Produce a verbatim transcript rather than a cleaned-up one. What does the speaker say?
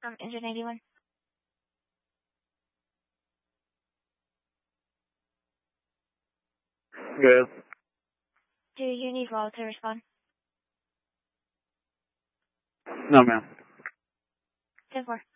Um, Engine eighty-one. Good. Do you need Wall to respond? No, ma'am. ten four.